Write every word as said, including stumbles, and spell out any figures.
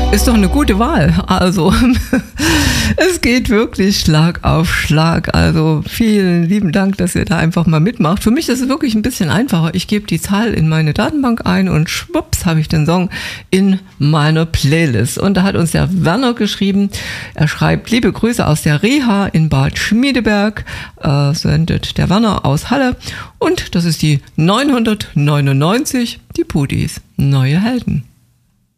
Ist doch eine gute Wahl. Also, es geht wirklich Schlag auf Schlag. Also, vielen lieben Dank, dass ihr da einfach mal mitmacht. Für mich ist es wirklich ein bisschen einfacher. Ich gebe die Zahl in meine Datenbank ein und schwupps habe ich den Song in meiner Playlist. Und da hat uns der Werner geschrieben. Er schreibt, liebe Grüße aus der Reha in Bad Schmiedeberg. Äh, sendet der Werner aus Halle. Und das ist die neunhundertneunundneunzig, die Pudis, neue Helden.